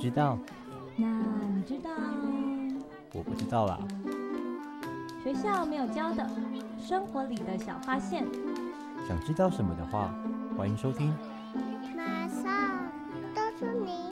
知道？ 那你知道？ 我不知道啦。 学校没有教的生活里的小发现。 想知道什么的话，欢迎收听。 马上告诉你。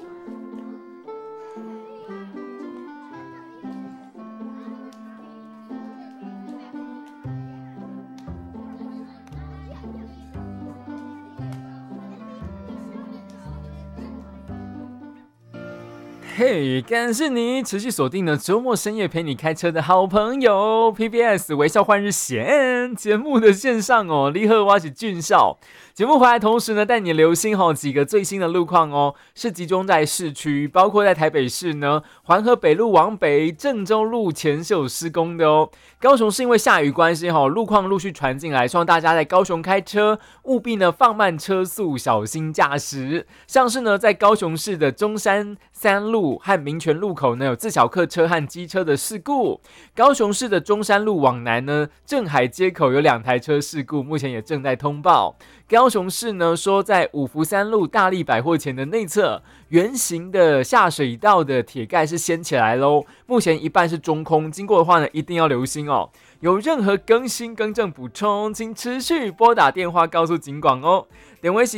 嘿，感谢你持续锁定了周末深夜陪你开车的好朋友 PBS 微笑换日线节目的线上哦，你好，我是俊孝。节目回来同时呢，带你留心几个最新的路况哦，是集中在市区，包括在台北市呢，环河北路往北，郑州路前是有施工的哦。高雄是因为下雨关系路况陆续传进来，希望大家在高雄开车务必呢放慢车速，小心驾驶。像是呢，在高雄市的中山三路和民权路口呢，有自小客车和机车的事故。高雄市的中山路往南呢，镇海街口有2台车事故，目前也正在通报。高雄市呢说，在五福三路大利百货前的内侧，圆形的下水道的铁盖是掀起来咯，目前一半是中空，经过的话呢，一定要留心哦。有任何更新、更正、补充，请持续拨打电话告诉警广哦。电话是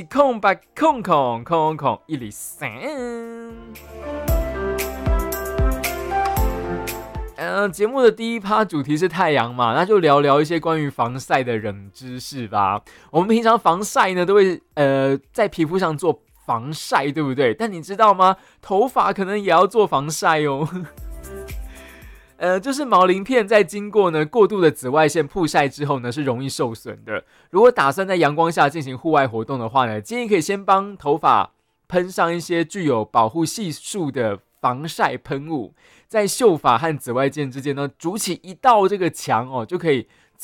0800000103。节目的第一趴主题是太阳嘛，那就聊聊一些关于防晒的冷知识吧。我们平常防晒呢，都会在皮肤上做防晒，对不对？但你知道吗？头发可能也要做防晒哦。就是毛鳞片在经过呢过度的紫外线曝晒之后呢，是容易受损的。如果打算在阳光下进行户外活动的话呢，建议可以先帮头发喷上一些具有保护系数的防晒喷雾，在秀发和紫外线之间呢筑起一道这个墙哦，就可以